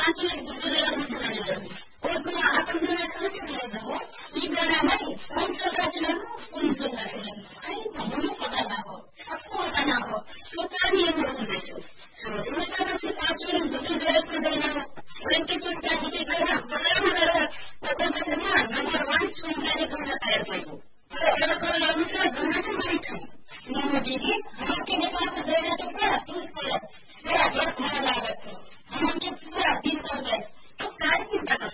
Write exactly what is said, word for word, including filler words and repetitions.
आफूलाई बुझेर बुझ्दैन कोही आफूलाई कसरी लिएर हो यी बेलामै कुन सरकारले कुन सरकारले है भन्नु पत्ता भएको सबको पत्ता नभएको त्यो कारणले हुँदैछ सोच्नुपर्छ आफूले बुझेर सुन्दैन वेन्टी सुन्दैन के गर्न बनाउन गरेर पत्तामा नम्बर वान सुन्दैन गर्न तयार भएको तर अनुसार गर्न चाहिँ मैले मोदीले